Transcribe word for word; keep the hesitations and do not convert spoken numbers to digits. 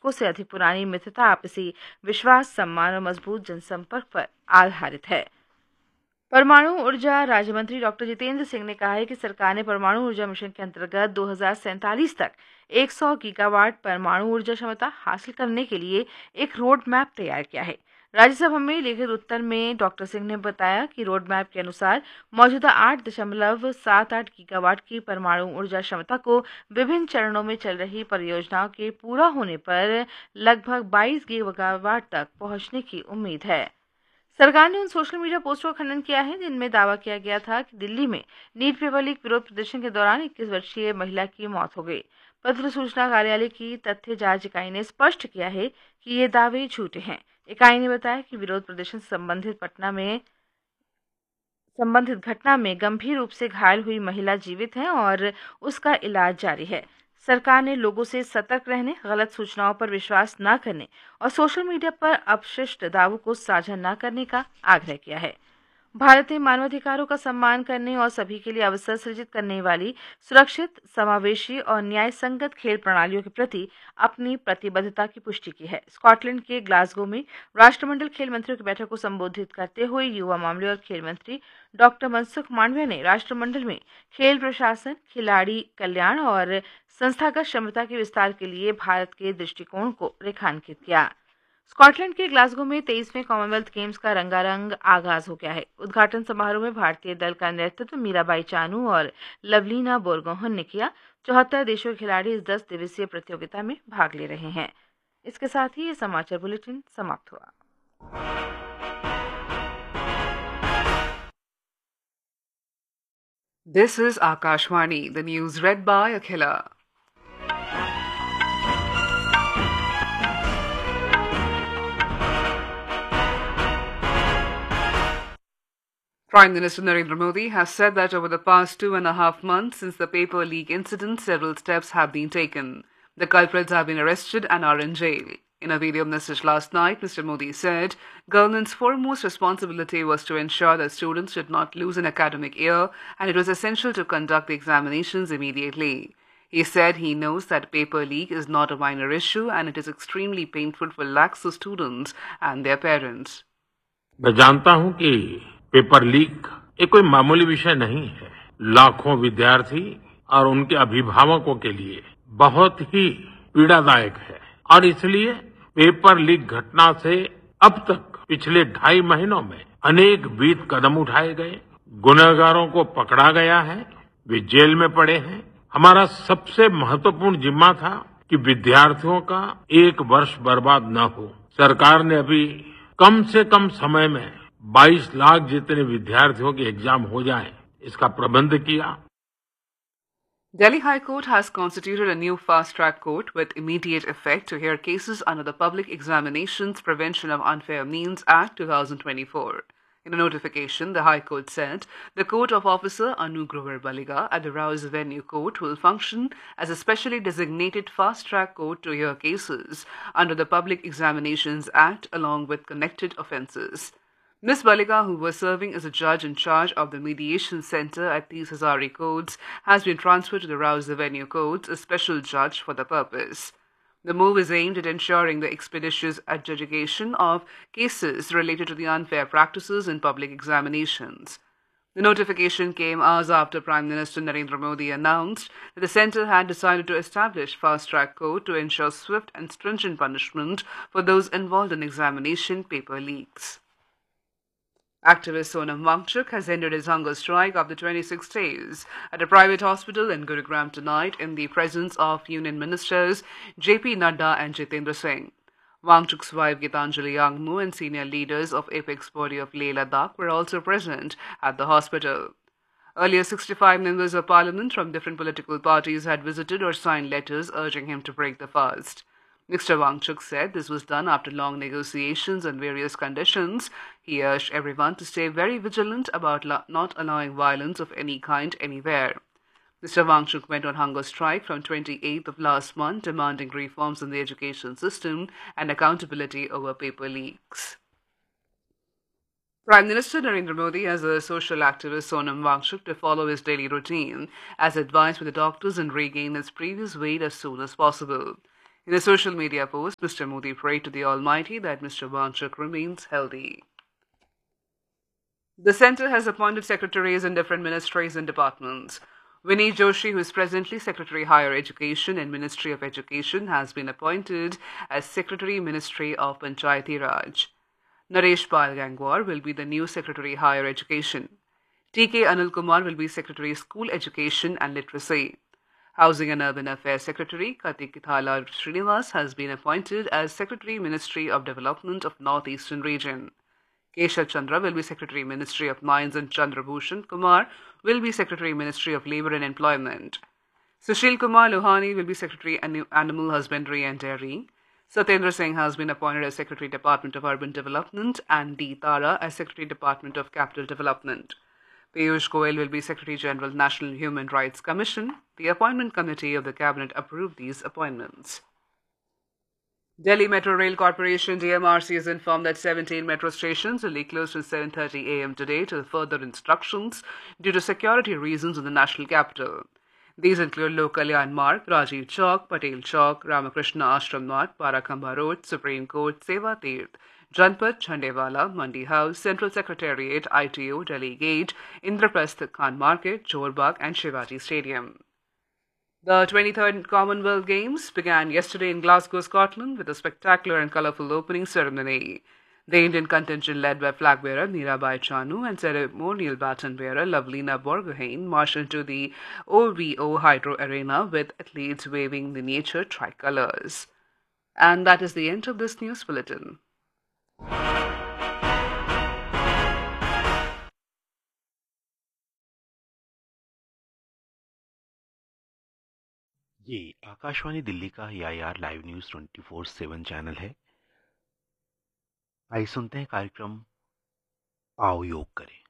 दशकों से अधिक पुरानी मित्रता, आपसी विश्वास, सम्मान और मजबूत जनसंपर्क पर आधारित है। परमाणु ऊर्जा राज्य मंत्री डॉक्टर जितेंद्र सिंह ने कहा है कि सरकार ने परमाणु ऊर्जा मिशन के अंतर्गत दो हज़ार सैंतालीस तक सौ गीगावाट परमाणु ऊर्जा क्षमता हासिल करने के लिए एक रोड मैप तैयार किया है। राज्यसभा में लिखित उत्तर में डॉक्टर सिंह ने बताया कि रोड मैप के अनुसार मौजूदा आठ दशमलव सात आठ गीगावाट की परमाणु ऊर्जा क्षमता को विभिन्न चरणों में चल रही परियोजनाओं के पूरा होने पर लगभग बाईस गीगावाट तक पहुंचने की उम्मीद है। सरकार ने उन सोशल मीडिया पोस्टों का खंडन किया है जिनमें दावा किया गया था कि दिल्ली में नीट पेपर लीक विरोध प्रदर्शन के दौरान इक्कीस वर्षीय महिला की मौत हो गई। पत्र सूचना कार्यालय की तथ्य जांच इकाई ने स्पष्ट किया है कि ये दावे झूठे हैं। इकाई ने बताया कि विरोध प्रदर्शन से संबंधित पटना में संबंधित घटना में गंभीर रूप से घायल हुई महिला जीवित है और उसका इलाज जारी है। सरकार ने लोगों से सतर्क रहने, गलत सूचनाओं पर विश्वास न करने और सोशल मीडिया पर अपशिष्ट दावों को साझा न करने का आग्रह किया है। भारत ने मानवाधिकारों का सम्मान करने और सभी के लिए अवसर सृजित करने वाली सुरक्षित, समावेशी और न्याय संगत खेल प्रणालियों के प्रति अपनी प्रतिबद्धता की पुष्टि की है। स्कॉटलैंड के ग्लासगो में राष्ट्रमंडल खेल मंत्रियों की बैठक को संबोधित करते हुए युवा मामले और खेल मंत्री डॉक्टर मनसुख मांडविया ने राष्ट्रमंडल में खेल प्रशासन, खिलाड़ी कल्याण और संस्थागत क्षमता के विस्तार के लिए भारत के दृष्टिकोण को रेखांकित किया। स्कॉटलैंड के ग्लासगो में तेईसवें कॉमनवेल्थ गेम्स का रंगारंग आगाज हो गया है। उद्घाटन समारोह में भारतीय दल का नेतृत्व मीराबाई चानू और लवलीना बोरगोहन ने किया। चौहत्तर देशों के खिलाड़ी इस दस दिवसीय प्रतियोगिता में भाग ले रहे हैं। इसके साथ ही ये समाचार बुलेटिन समाप्त हुआ। This is Akashvani, the news read by Akhila. Prime Minister Narendra Modi has said that over the past two and a half months since the paper leak incident, several steps have been taken. The culprits have been arrested and are in jail. In a video message last night, Mister Modi said government's foremost responsibility was to ensure that students did not lose an academic year, and it was essential to conduct the examinations immediately. He said he knows that paper leak is not a minor issue and it is extremely painful for lakhs of students and their parents. मैं जानता हूं कि paper leak ये कोई मामूली विषय नहीं है। लाखों विद्यार्थी और उनके अभिभावकों के लिए बहुत ही पीड़ादायक है और इसलिए पेपर लीक घटना से अब तक पिछले ढाई महीनों में अनेक विध कदम उठाए गए, गुनहगारों को पकड़ा गया है, वे जेल में पड़े हैं। हमारा सबसे महत्वपूर्ण जिम्मा था कि विद्यार्थियों का एक वर्ष बर्बाद न हो। सरकार ने अभी कम से कम समय में बाईस लाख जितने विद्यार्थियों के एग्जाम हो जाए, इसका प्रबंध किया। Delhi High Court has constituted a new fast-track court with immediate effect to hear cases under the Public Examinations Prevention of Unfair Means Act two thousand twenty-four. In a notification, the High Court said the Court of Officer Anu Grover Baliga at the Rouse Avenue Court will function as a specially designated fast-track court to hear cases under the Public Examinations Act along with connected offences. Miz Baliga, who was serving as a judge in charge of the mediation center at Tees Hazari Courts, has been transferred to the Rouse Avenue Courts, a special judge for the purpose. The move is aimed at ensuring the expeditious adjudication of cases related to the unfair practices in public examinations. The notification came hours after Prime Minister Narendra Modi announced that the centre had decided to establish fast-track court to ensure swift and stringent punishment for those involved in examination paper leaks. Activist Sonam Wangchuk has ended his hunger strike after twenty-six days at a private hospital in Gurugram tonight in the presence of Union Ministers J P Nadda and Jitendra Singh. Wangchuk's wife Gitanjali Yangmu and senior leaders of Apex Body of Leh Ladakh were also present at the hospital. Earlier, sixty-five members of parliament from different political parties had visited or signed letters urging him to break the fast. Mister Wangchuk said this was done after long negotiations on various conditions. He urged everyone to stay very vigilant about not allowing violence of any kind anywhere. Mister Wangchuk went on hunger strike from twenty-eighth of last month, demanding reforms in the education system and accountability over paper leaks. Prime Minister Narendra Modi has urged social activist Sonam Wangchuk to follow his daily routine as advised by the doctors and regain his previous weight as soon as possible. In a social media post, Mister Modi prayed to the Almighty that Mister Wanchuk remains healthy. The centre has appointed secretaries in different ministries and departments. Vinny Joshi, who is presently Secretary Higher Education and Ministry of Education, has been appointed as Secretary Ministry of Panchayati Raj. Naresh Pal Gangwar will be the new Secretary Higher Education. T K Anil Kumar will be Secretary School Education and Literacy. Housing and Urban Affairs Secretary Kartik Thala Srinivas has been appointed as Secretary Ministry of Development of North Eastern Region. Keshav Chandra will be Secretary Ministry of Mines and Chandra Bhushan Kumar will be Secretary Ministry of Labour and Employment. Sushil Kumar Lohani will be Secretary Animal Husbandry and Dairy. Satyendra Singh has been appointed as Secretary Department of Urban Development and D. Tara as Secretary Department of Capital Development. Piyush Goyal will be Secretary General National Human Rights Commission. The appointment committee of the Cabinet approved these appointments. Delhi Metro Rail Corporation D M R C has informed that seventeen metro stations will be closed from seven thirty a m today till further instructions due to security reasons in the national capital. These include Lok Kalyan Marg, Rajiv Chowk, Patel Chowk, Ramakrishna Ashram Marg, Parakamba Road, Supreme Court, Seva Tirth, Janpat, Chandewala, Mandi House, Central Secretariat, I T O, Delhi Gate, Indraprasth Khan Market, Chorbagh and Shivaji Stadium. The twenty-third Commonwealth Games began yesterday in Glasgow, Scotland, with a spectacular and colourful opening ceremony. The Indian contingent led by flag bearer Mirabai Chanu and ceremonial baton bearer Lovelina Borgohain marched into the O V O Hydro Arena with athletes waving miniature tricolours. And that is the end of this news bulletin. ये आकाशवाणी दिल्ली का या यार live news twenty four seven channel है। आइए सुनते हैं कार्यक्रम आओ योग करें।